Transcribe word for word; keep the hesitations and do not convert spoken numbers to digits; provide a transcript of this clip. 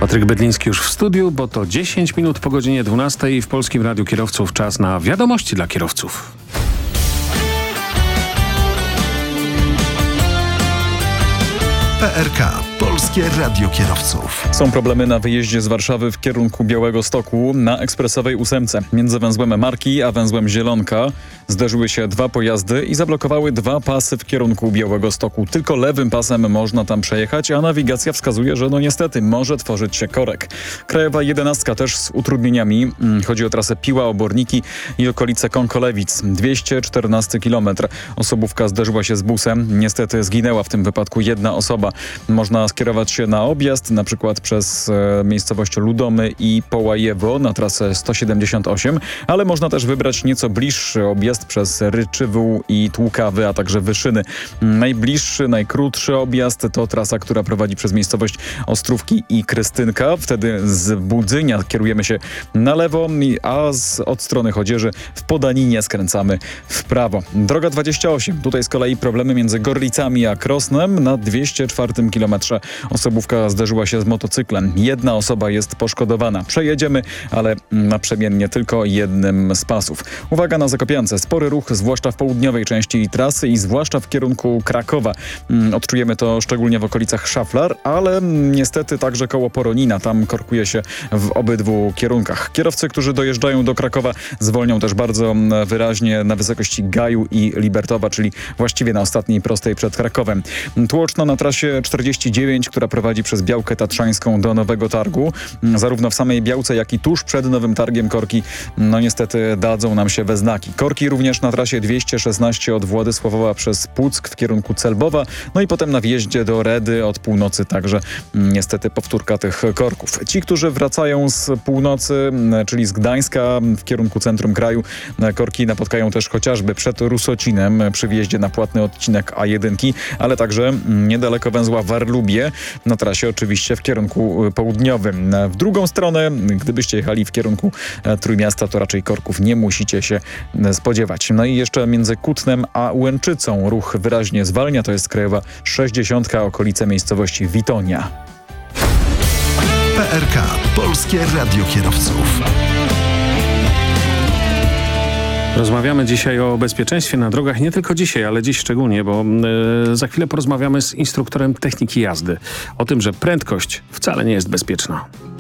Patryk Bydliński już w studiu, bo to dziesięć minut po godzinie dwunastej w Polskim Radiu Kierowców. Czas na wiadomości dla kierowców. P R K. Polskie Radio Kierowców. Są problemy na wyjeździe z Warszawy w kierunku Białegostoku na ekspresowej ósemce. Między węzłem Marki a węzłem Zielonka zderzyły się dwa pojazdy i zablokowały dwa pasy w kierunku Białegostoku. Tylko lewym pasem można tam przejechać, a nawigacja wskazuje, że no niestety może tworzyć się korek. Krajowa jedenastka też z utrudnieniami. Chodzi o trasę Piła-Oborniki i okolice Kąkolewic. dwieście czternasty kilometr. Osobówka zderzyła się z busem. Niestety zginęła w tym wypadku jedna osoba. Można skierować się na objazd, na przykład przez e, miejscowość Ludomy i Połajewo na trasę sto siedemdziesiąt osiem, ale można też wybrać nieco bliższy objazd przez Ryczywół i Tłukawy, a także Wyszyny. Najbliższy, najkrótszy objazd to trasa, która prowadzi przez miejscowość Ostrówki i Krystynka. Wtedy z Budzynia kierujemy się na lewo, a z, od strony Chodzieży w Podaninie skręcamy w prawo. Droga dwadzieścia osiem. Tutaj z kolei problemy między Gorlicami a Krosnem na dwieście czwartym kilometrze. Osobówka zderzyła się z motocyklem. Jedna osoba jest poszkodowana. Przejedziemy, ale naprzemiennie tylko jednym z pasów. Uwaga na Zakopiance. Spory ruch, zwłaszcza w południowej części trasy i zwłaszcza w kierunku Krakowa. Odczujemy to szczególnie w okolicach Szaflar, ale niestety także koło Poronina. Tam korkuje się w obydwu kierunkach. Kierowcy, którzy dojeżdżają do Krakowa, zwolnią też bardzo wyraźnie na wysokości Gaju i Libertowa, czyli właściwie na ostatniej prostej przed Krakowem. Tłoczno na trasie czterdzieści dziewięć, która prowadzi przez Białkę Tatrzańską do Nowego Targu. Zarówno w samej Białce, jak i tuż przed Nowym Targiem korki, no niestety dadzą nam się we znaki. Korki również na trasie dwieście szesnaście od Władysławowa przez Puck w kierunku Celbowa, no i potem na wjeździe do Redy od północy także niestety powtórka tych korków. Ci, którzy wracają z północy, czyli z Gdańska w kierunku centrum kraju, korki napotkają też chociażby przed Rusocinem przy wjeździe na płatny odcinek A jeden, ale także niedaleko węzła Warlubie, na trasie oczywiście w kierunku południowym. W drugą stronę, gdybyście jechali w kierunku Trójmiasta, to raczej korków nie musicie się spodziewać. No i jeszcze między Kutnem a Łęczycą ruch wyraźnie zwalnia, to jest krajowa sześćdziesiątka, okolice miejscowości Witonia. P R K. Polskie Radio Kierowców. Rozmawiamy dzisiaj o bezpieczeństwie na drogach, nie tylko dzisiaj, ale dziś szczególnie, bo yy, za chwilę porozmawiamy z instruktorem techniki jazdy o tym, że prędkość wcale nie jest bezpieczna.